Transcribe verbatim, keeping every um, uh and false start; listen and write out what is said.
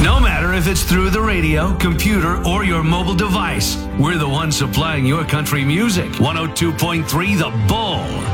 No matter if it's through the radio, computer, or your mobile device, we're the ones supplying your country music. one oh two point three The Bull.